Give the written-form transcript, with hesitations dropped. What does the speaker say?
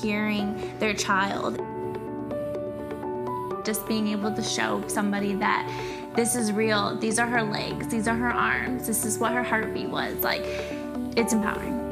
hearing their child. Just being able to show somebody that this is real, these are her legs, these are her arms, this is what her heartbeat was, like, it's empowering.